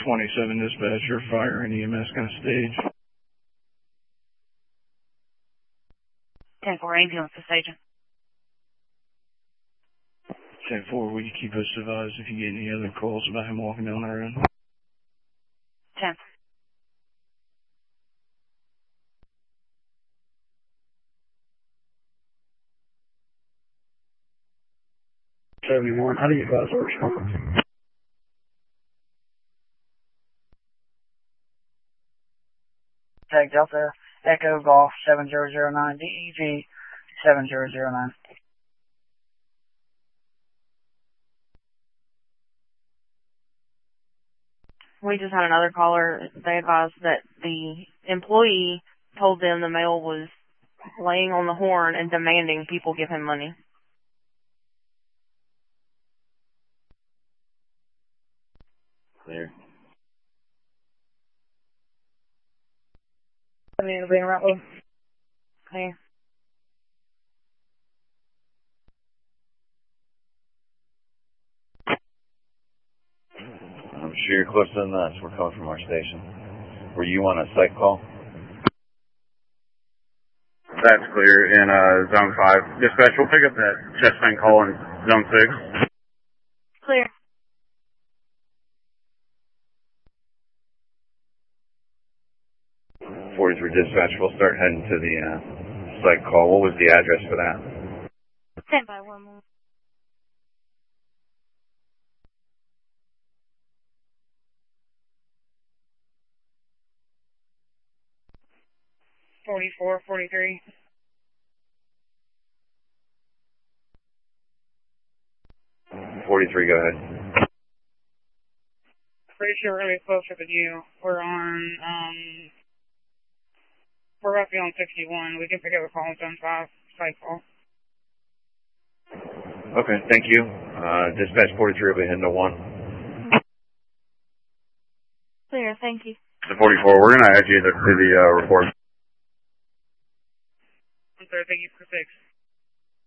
27 dispatcher, fire and EMS kind of stage. 10-4 ambulance to station. 10-4, will you keep us advised if you get any other calls about him walking down the road? 10. How do you advise our response? Tag Delta, Echo Golf 7009, DEG 7009. We just had another caller. They advised that the employee told them the male was laying on the horn and demanding people give him money. Clear. Clear. I'm sure you're closer than us. We're calling from our station. Were you on a psych call? That's clear in Zone 5. Dispatch, we'll pick up that chest pain call in Zone 6. Clear. 43 dispatch, we'll start heading to the psych call. What was the address for that? 10-1 more. $44, $43. Go ahead. Pretty sure we're going to be closer than you. We're roughly on 61. We can pick up a call in Zone 5 cycle. Okay, thank you. Dispatch 43 will be heading to 1. Clear, thank you. The 44, we're going to add you to the report. I'm sorry, thank you for 6.